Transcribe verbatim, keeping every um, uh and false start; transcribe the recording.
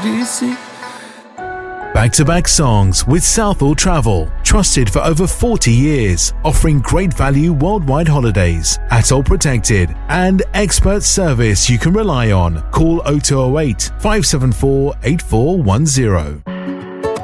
d'ici. Back-to-back songs with Southall Travel, trusted for over forty years, offering great value worldwide holidays, ATOL protected, and expert service you can rely on. Call oh two oh eight, five seven four, eight four one zero.